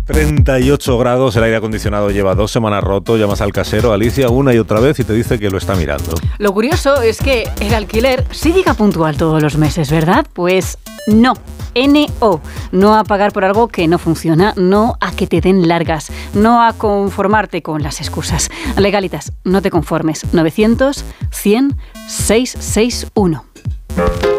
38 grados, el aire acondicionado lleva 2 semanas roto, llamas al casero, Alicia, una y otra vez y te dice que lo está mirando. Lo curioso es que el alquiler sí llega puntual todos los meses, ¿verdad? Pues no. NO. No a pagar por algo que no funciona, no a que te den largas, no a conformarte con las excusas. Legalitas, no te conformes. 900 100 661.